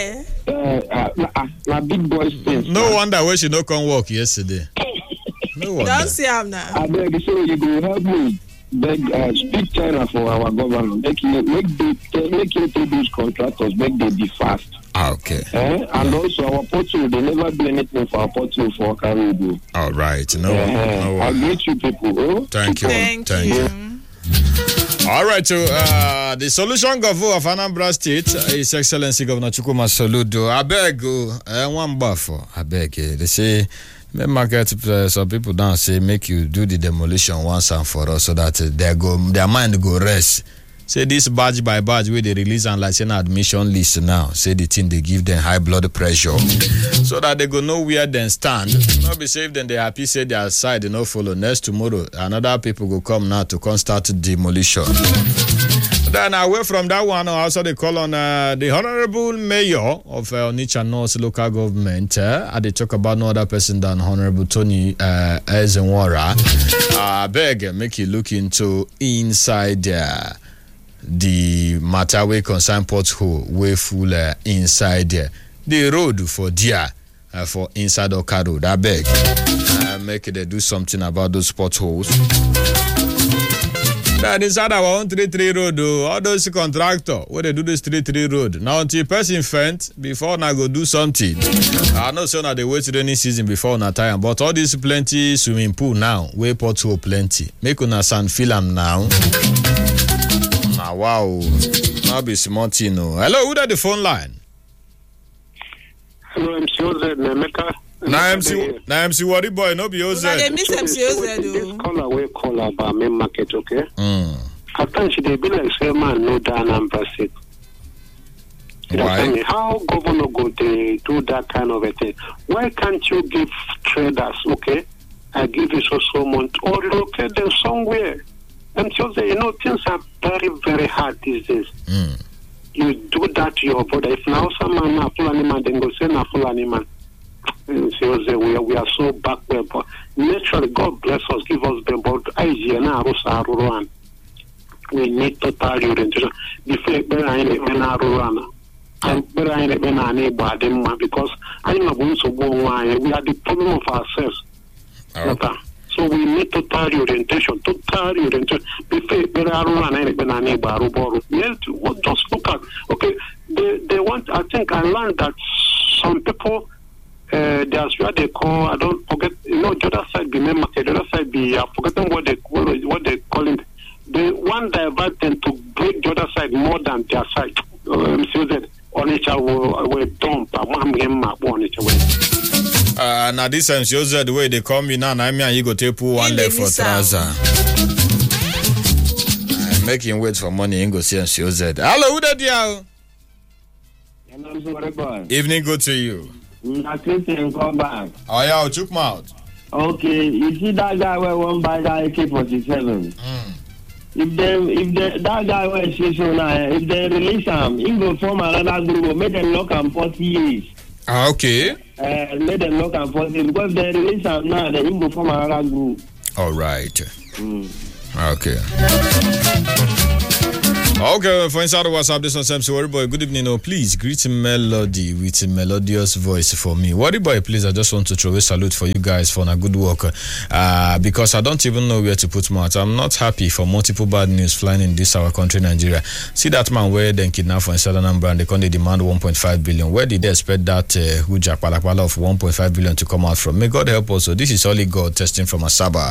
Na big boy space. No wonder why she no come work yesterday. No wonder. Don't see him now. I beg, so you go help me beg speak China for our government. Make you take these contractors, make they be fast. Okay. And also our portal, they never do anything for our portal for Caribou. All right. No. I greet you people. Oh? Thank you. Thank you. All right, so the solution governor of Anambra State, His Excellency Governor Chukwuma Soludo, I beg, one buffalo, I beg. They say, market some people down say make you do the demolition once and for all, so that their mind go rest. Say this badge by badge where they release and like say admission list now. Say the thing they give them high blood pressure, so that they go know where they stand. Not be safe then they happy say their side they no follow. Next tomorrow another people go come now to come start demolition. Then away from that one, also they call on the Honorable Mayor of Onitsha North local government. They talk about no other person than Honorable Tony Ezenwara. I beg make you look into inside there. The matter we concern pothole way full inside there. The road for deer for inside Oka Road. I beg make they do something about those potholes. Then inside our 133 road, all those contractor where they do this 33 road. Now until person fence before now go do something. I know so now they wait rainy season before na time, but all this plenty swimming pool now, way pothole plenty. Make una sand fill them now. Wow, now be small thing. Hello, who at the phone line? Hello, MC Oz, Nemeka. Na MC Worry Boy, no be Oz. They miss MC Oz. This caller will call about main market, okay? I think she dey be like say man no down Anambra State. Why? How governor go they do that kind of a thing? Why can't you give traders, okay? I give you so much, or locate them somewhere. And so, things are very, very hard these days. You do that to your brother. If now someone na full animal, then go say na full animal. And so, we are so backward. But naturally, God bless us, give us the but we need total orientation. Before because I know we are the problem of ourselves. Okay. So we need total orientation. Before just look at, okay, they want, I think I learned that some people, there's what they call, I don't forget, the other side be main market, the other side be, I've forgotten what they call it. They want to divert them to break the other side more than their side. Onitsha will dump, now this time shows the way they come in now. I mean, you go take pull one leg for trouser. Making wait for money and go see and shows that. Hello, who that you? Evening, good to you. Christian, come back. Oh yeah, chook mouth. Okay, you see that guy where one by that AK-47. If that guy where she so now, if they release him, he go form another group, make them lock him 40 years. Okay. Let them lock and force it because they release them now, they will form another group. All right. Okay. Okay, for inside the WhatsApp, this one Samson Worry Boy. Good evening, please greet Melody with a melodious voice for me. Worry Boy, please, I just want to throw a salute for you guys for a good work. Because I don't even know where to put my mouth. I'm not happy for multiple bad news flying in this our country, Nigeria. See that man where they kidnap for inside Anambra and they can demand 1.5 billion. Where did they expect that Huja Palapala of 1.5 billion to come out from? May God help us. So this is only God testing from Asaba.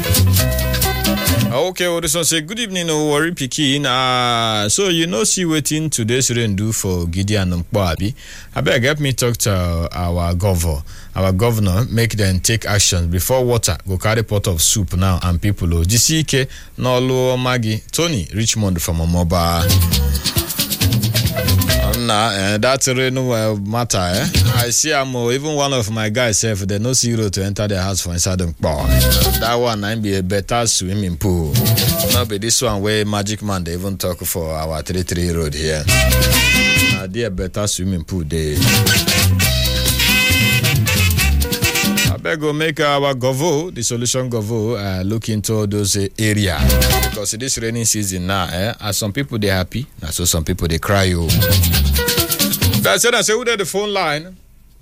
Okay, well, this one say good evening, Worry Pikin. So see waiting today's rain do for Gideon and Mkwabi. I beg help me talk to our governor, make them take action before water go carry pot of soup now and people. GCK Nolo Maggie Tony Richmond from Omoba. That's really no matter. I see even one of my guys if they no zero to enter their house for inside the bar. That one might be a better swimming pool. Not be this one where Magic Man they even talk for our 33 road here. They a better swimming pool there. I beg go make our Govo, the solution Govo, look into those area because this rainy season now, as some people they happy, so some people they cry. That's it. I say, who did the phone line?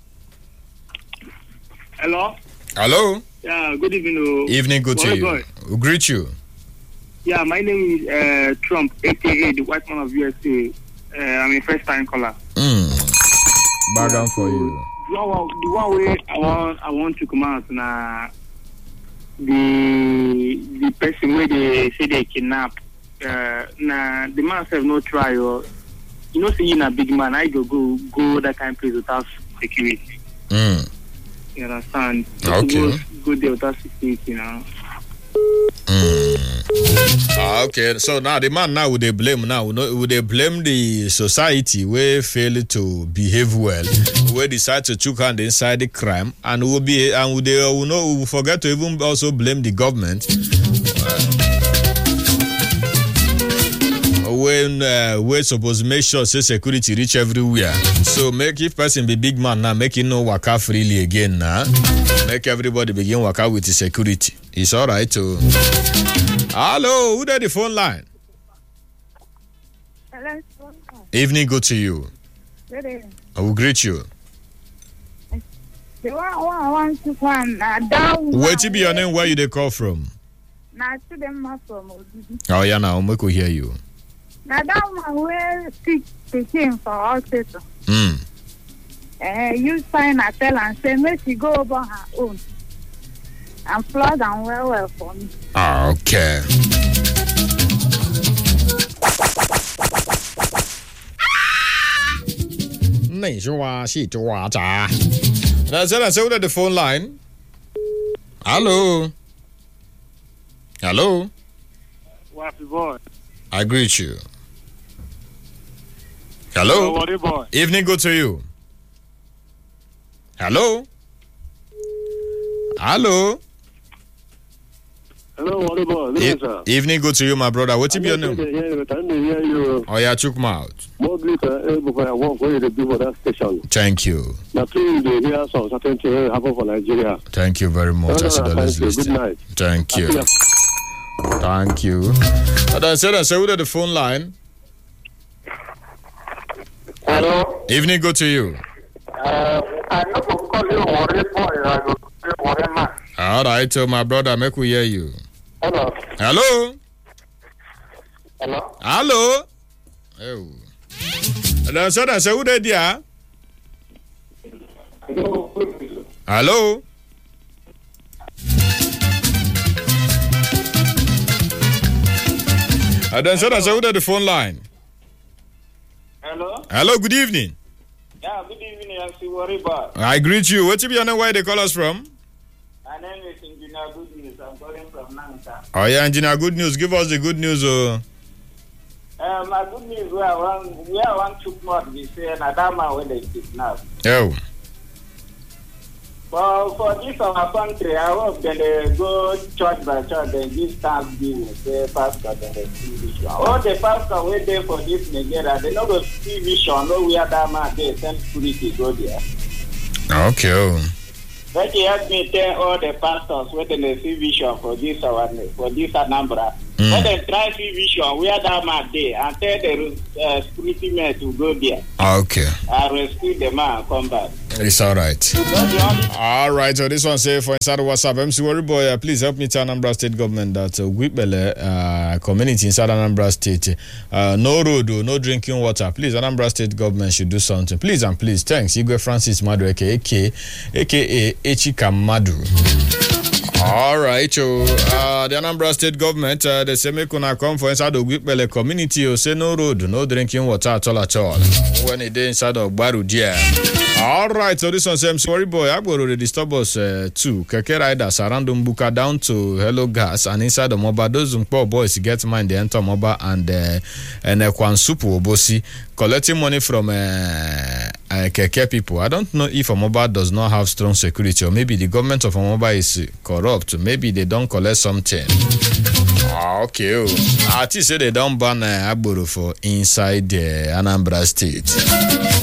Hello? Hello? Yeah, good evening. Evening, good to you. We'll greet you. Yeah, my name is Trump, a.k.a. the white man of USA. I'm a first-time caller. Back down for you. The one way I want to come out now, the person where they say they kidnap, now the man have no trial. You know, seeing a big man, I go that kind of place without security. You understand? Okay. Go there without security, you know. Okay, so now the man now would they blame the society where fail to behave well, where decide to choke hand inside the crime, and will forget to even also blame the government when we're supposed to make sure say security reach everywhere. So make if person be big man now, make him no waka freely again now. Make everybody begin waka with the security. It's all right to. Hello, who did the phone line? Hello. Evening, good to you. Good evening. I will greet you. The one to one down. Where to be your name? Where you they call from? Now to them from Odidi. Oh yeah, now we could hear you. Now that one where sick came for hospital. You sign a tell and say make she go over her own. And flood and well for me. Okay. That's it. I said at the phone line. Hello. Hello. Wappy boy. I greet you. Hello. Hello, boy. Evening, good to you. Hello. Hello. Hello, what about you? Evening, good to you, my brother. What's your name? Oh, yeah, took me out. Thank you. Thank you very much. Good night. Thank you. Thank you. I said, who did the phone line? Hello. Evening, good to you. I know to call you worry boy. I go worry man. All right, so my brother, make we hear you. Hello. Hello. Hello. Hello. Oh. And I said, who did ya? Hello. And then said, who did the phone line? Hello. Hello, good evening. Yeah, good evening. I'm still worried about. I greet you. What's your name? Where they call us from? My name is Engineer Good News. I'm calling from Nanta. Oh yeah, Engineer Good News. Give us the good news. My good news, we are one took more to be saying that man when they kidnap. Oh. But for this our country, I hope that they go church by church and give thanksgiving, say pastor and they see vision. All the pastor wait there for this Nigeria, they know the see vision, know where that man they send security go there. Okay. But he help me tell all the pastors where they see vision for this Anambra. When they try see vision where that man there and tell the security men to go there. Okay. I rescue the man and come back. It's all right. All right. So this one say for inside WhatsApp, MC Worry Boy, please help me tell Anambra State government that Gwipele community inside Anambra State, no road, no drinking water. Please, Anambra State government should do something. Please and please. Thanks. Igwe Francis Madu, aka Echika Madu. All right, so the Anambra State government, they say make una come for inside the Gwipele community, or say no road, no drinking water at all. When it inside of Baru, dear. All right, so this one says, sorry boy, I go to disturb us too. Keke riders around Mbuka down to Hello Gas and inside the mobile. Those poor boys get mine, they enter mobile and Kwansupu Obosi collecting money from Keke people. I don't know if a mobile does not have strong security, or maybe the government of a mobile is corrupt. Maybe they don't collect something. Okay, I think say they don't ban Agboro for inside Anambra State.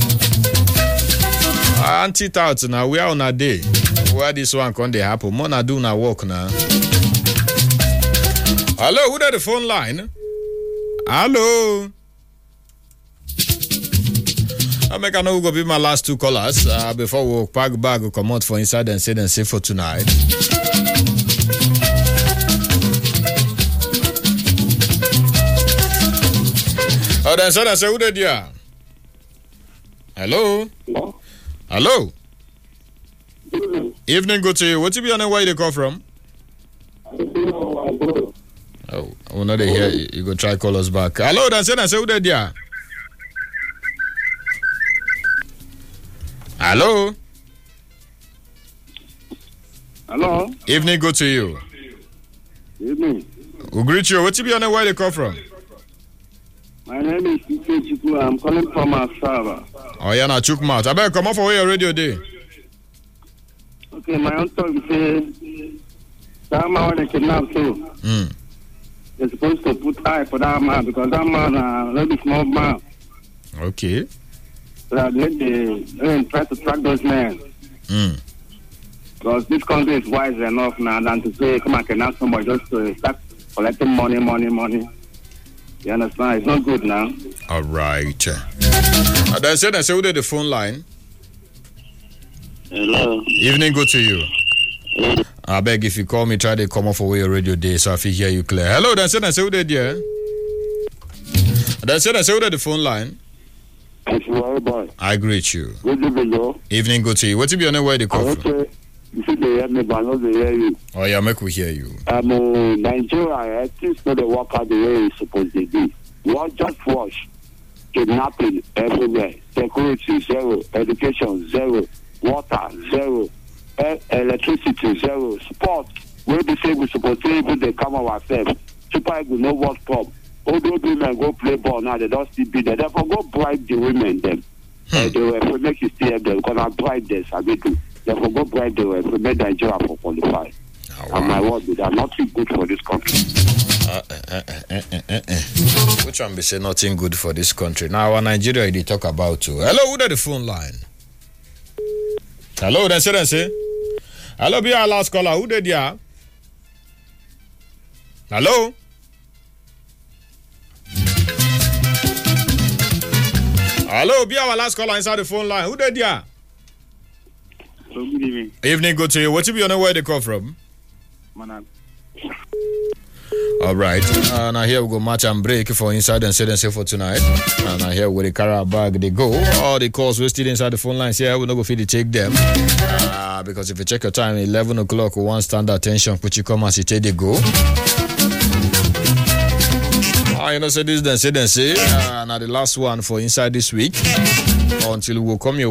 Anti-tout now, we are on a day where this one can they happen. Mona do na work now. Hello, who the phone line? Hello. I make I know who go be my last two callers before we pack bag we come out for inside and say for tonight. Oh, then say who did ya? Hello? Hello? Evening, good to you. What's your name? Where you call from? Oh, we're not here. You go try call us back. Hello, then say who did ya? Hello? Hello? Evening, good to you. Evening. We'll greet you. What's your name? Where you call from? My name is Ike Chiku. I'm calling from Asaba. Oh, yeah, now Chukmat. I better come off away your radio day. Okay, my own talk is that man when they kidnap too. They're supposed to put eye for that man because that man is a very small man. Okay. So that they try to track those men. Because this country is wise enough now than to say, come and kidnap somebody just to start collecting money. You understand? It's not good now. All right. They say who did the phone line? Hello. Evening, good to you. I beg if you call me, try to come off away your radio day so I can hear you clear. Hello, they say who did yeah? They say who did the phone line? I greet you. Good evening, yo. Evening, good to you. What's your name? Where they call from? You see, they hear me, but I know they hear you. Oh, yeah, make we hear you. Nigeria, things not the work out the way it's supposed to be. Just watch. Kidnapping everywhere. Security, zero. Education, zero. Water, zero. Electricity, zero. Sport, where they say we're supposed to even they come ourselves. Super Eagles, no World Cup. All those women go play ball now, they don't still be there. Therefore, go bribe the women, them. They will make you stay there because I bribe this, I will do. Therefore, go bribe the way to make Nigeria for qualify. Oh, wow. And my word, they are not too good for this country. Which one be say nothing good for this country? Now, our Nigeria, they talk about too. Hello, who did the phone line? Hello, then say. Hello, be our last caller. Who did ya? Hello? Hello, be our last caller inside the phone line. Who did ya? So good evening. Evening, good to you. What's your name? Where they call from? Manan. All right. Now here we go match and break for inside and say for tonight. And now here with the carry bag they go. All the calls we still inside the phone lines here. We're not going to take them. Because if you check your time, 11 o'clock, one standard attention, put you come and say they go. You know, say this, then say. Now the last one for inside this week. Until we will come your